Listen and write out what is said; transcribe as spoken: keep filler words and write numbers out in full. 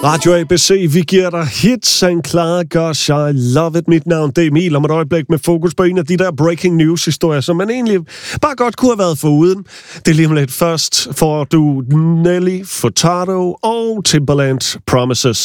Radio A B C, vi giver dig hits and klar, gosh, I love it. Mit navn, det er Emil, om et øjeblik med fokus på en af de der breaking news-historier, som man egentlig bare godt kunne have været foruden. Det er lige om lidt. Først får du Nelly, Furtado og Timbaland Promises.